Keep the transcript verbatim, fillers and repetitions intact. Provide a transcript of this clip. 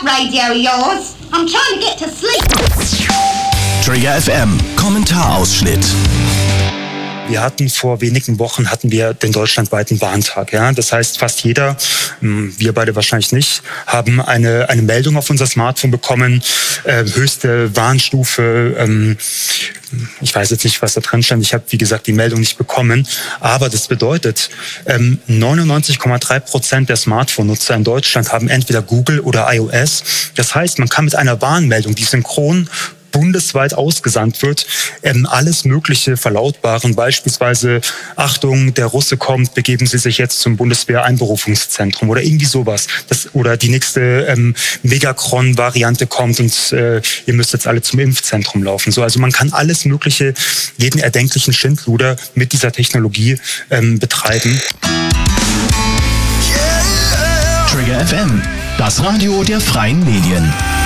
radio of yours. I'm trying to get to sleep. Trigger F M, Kommentarausschnitt. Wir hatten vor wenigen Wochen hatten wir den deutschlandweiten Warntag. Ja? Das heißt, fast jeder, wir beide wahrscheinlich nicht, haben eine, eine Meldung auf unser Smartphone bekommen, äh, höchste Warnstufe. Ähm, ich weiß jetzt nicht, was da drin stand. Ich habe, wie gesagt, die Meldung nicht bekommen. Aber das bedeutet, ähm, neunundneunzig Komma drei Prozent der Smartphone-Nutzer in Deutschland haben entweder Google oder iOS. Das heißt, man kann mit einer Warnmeldung, die synchron bundesweit ausgesandt wird, ähm, alles Mögliche verlautbaren. Beispielsweise, Achtung, der Russe kommt, begeben Sie sich jetzt zum Bundeswehr-Einberufungszentrum oder irgendwie sowas. Das, oder die nächste ähm, Megacron-Variante kommt und äh, ihr müsst jetzt alle zum Impfzentrum laufen. So, also man kann alles Mögliche, jeden erdenklichen Schindluder mit dieser Technologie ähm, betreiben. Trigger F M, das Radio der freien Medien.